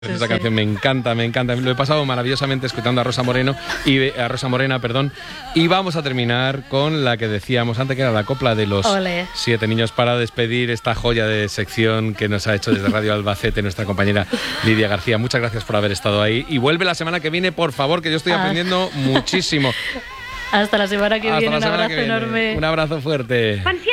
Esa canción me encanta, lo he pasado maravillosamente escuchando a Rosa Morena, y vamos a terminar con la que decíamos antes, que era la copla de los Olé. 7 niños, para despedir esta joya de sección que nos ha hecho desde Radio Albacete nuestra compañera Lidia García. Muchas gracias por haber estado ahí y vuelve la semana que viene, por favor, que yo estoy aprendiendo muchísimo. Hasta la semana que viene, un abrazo enorme. Un abrazo fuerte.